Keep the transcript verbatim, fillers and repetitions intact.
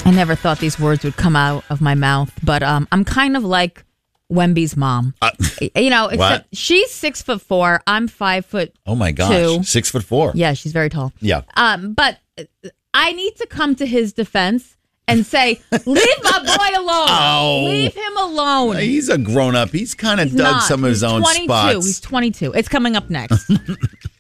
I never thought these words would come out of my mouth, but um, I'm kind of like Wemby's mom. Uh, you know, except she's six foot four. I'm five foot. Oh my gosh, two. six foot four. Yeah, she's very tall. Yeah. Um, but I need to come to his defense and say, leave my boy alone. Oh. Leave him alone. He's a grown up. He's kind of dug not. some of his He's own twenty-two. spots. He's twenty-two. It's coming up next.